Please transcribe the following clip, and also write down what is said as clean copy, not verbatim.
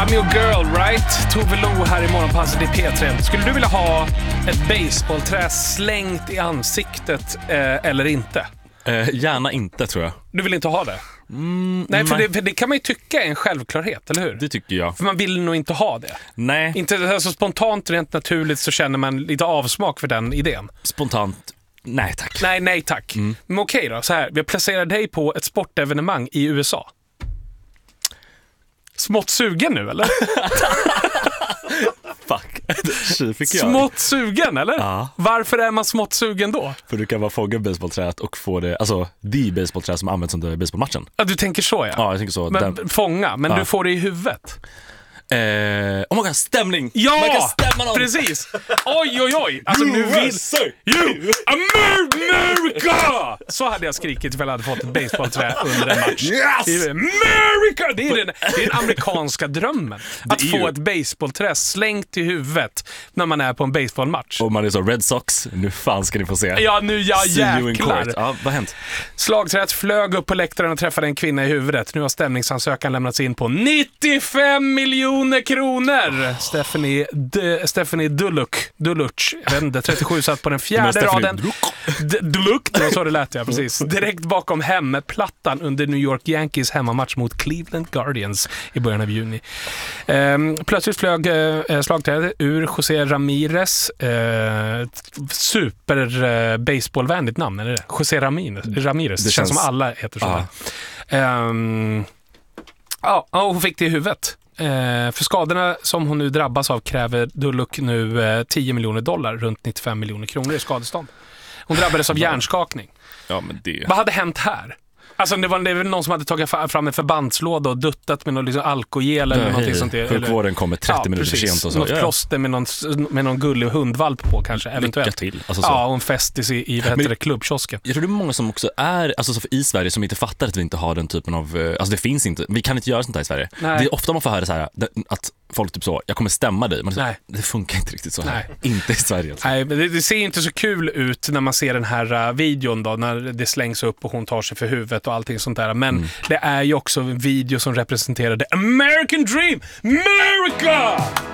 I'm your girl, right? Tove Lo här i Morgonpasset i P3. Skulle du vilja ha ett baseballträ slängt i ansiktet eller inte? Gärna inte, tror jag. Du vill inte ha det? Nej, för det kan man ju tycka är en självklarhet, eller hur? Det tycker jag. För man vill nog inte ha det. Nej. Inte alltså, spontant, rent naturligt så känner man lite avsmak för den idén. Spontant, nej tack. Nej tack. Men okej då, så här. Vi placerar dig på ett sportevenemang i USA. Smått sugen nu, eller? Fuck. Fick jag. Smått sugen, eller? Ja. Varför är man smått sugen då? För du kan bara fånga baseballträet och få det, alltså det baseballträ som används under baseballmatchen. Ja, du tänker så, ja. Ja, jag tänker så. Men fånga, men du får det i huvudet. Oh my god, stämning! Ja, man kan stämma någon. Precis. Oj. Alltså nu vill you America! Så hade jag skrikit ifall jag hade fått ett baseballträ under en match. Yes! America! Det är den amerikanska drömmen. Att få ett baseballträ slängt i huvudet när man är på en baseballmatch. Och man är så Red Sox, nu fan ska ni få se. Ja, nu jäklar. Ja, vad har hänt? Slagträet flög upp på läktaren och träffade en kvinna i huvudet. Nu har stämningsansökan lämnats in på 95 miljoner kronor. Stephanie Duluch, jag vet inte, 37 satt på den fjärde raden. Duluch, det var så det lät jag, precis. Direkt bakom hemmaplattan under New York Yankees hemmamatch mot Cleveland Guardians i början av juni. Plötsligt flög slagträdet ur José Ramirez. Super baseballvänligt namn, är det? José Ramirez. Det känns som alla heter så. Hon fick det i huvudet. För skadorna som hon nu drabbas av kräver Duluch nu $10 miljoner, runt 95 miljoner kronor i skadestånd. Hon drabbades av hjärnskakning. Ja, men det... Vad hade hänt här? Alltså det var väl någon som hade tagit fram en förbandslåda och duttat med någon liksom alkogel eller någonting sånt där. Sjukvården kommer 30 minuter för sent och så. Något plåster med någon gullig hundvalp på kanske, eventuellt. Lycka till. Alltså så. Ja, och en festis i klubbkiosken. Jag tror det är många som också är, alltså så i Sverige, som inte fattar att vi inte har den typen av, alltså det finns inte, vi kan inte göra sånt här i Sverige. Nej. Det är ofta man får höra så här att folk typ så, jag kommer stämma dig, men det funkar inte riktigt så här. Nej. Inte i Sverige alltså. Nej, men det ser inte så kul ut när man ser den här videon då, när det slängs upp och hon tar sig för huvudet och allting sånt där. Men det är ju också en video som representerar the American Dream. America!